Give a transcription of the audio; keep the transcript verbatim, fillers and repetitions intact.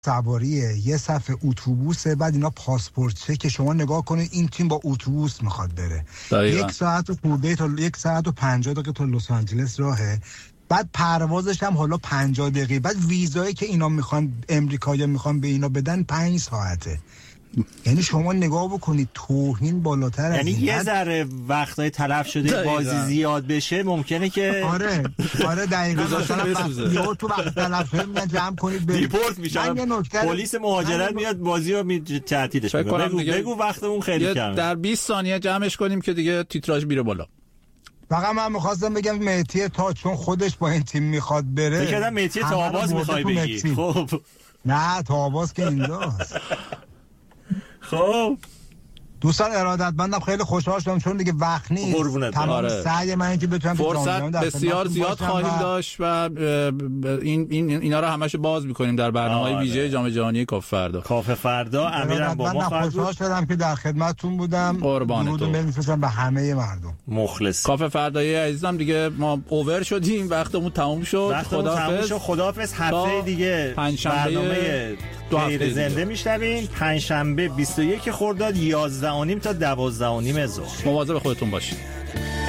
سواریه، یه صف اتوبوسه، بعد اینا پاسپورت که شما نگاه کنید این تیم با اتوبوس میخواد بره دقیقا. یک ساعت و خورده تا یک ساعت و پنجاه دقیقه تا لس آنجلس راهه، بعد پروازش هم حالا پنجاه دقیقه، بعد ویزایی که اینا میخوان امریکایی‌ها میخوان به اینا بدن پنج ساعته. یعنی شما نگاه بکنید توهین بالاتر، یعنی یه ذره وقتای تلف شده بازی زیاد بشه ممکنه که آره آره دقیقاً مثلا یا تو وقت تلف میگن جمع کنید برید ریپورت میشه، پلیس مهاجرت میاد بازی رو می تعطیلش میکنه. بگو بگو وقتمون خیلی کمه، در بیست ثانیه جمعش کنیم که دیگه تیتراژ میره بالا. فقط من می‌خواستم بگم مهدی تا چون خودش با این تیم میخواد بره، فکر کردم مهدی تاباز میخوای بگی. خب نه تاباز که اینجاست. خب دوستان ارادتمندم، خیلی خوشحال شدم چون دیگه وقت نیست. تمام سعی من اینکه بتونم فرصت بسیار زیاد خواهیم داشت و این این اینا رو همش باز می‌کنیم در برنامه‌های ویژه جام جهانی کاف فردا. کاف فردا امیرم با ما خواهد بود. خوشحال شدم که در خدمتتون بودم. قربان تو. می‌فرستم به همه مردم. مخلص. کاف فردای عزیزم دیگه ما اوور شدیم، وقتمون تموم شد. خداحافظ. خداحافظ. هفته دیگه برنامه دو هفته زنده میشنویم. پنجشنبه بیست و یک خرداد یازده و نیم تا دوازده و نیم ظهر. مواظب خودتون باشید.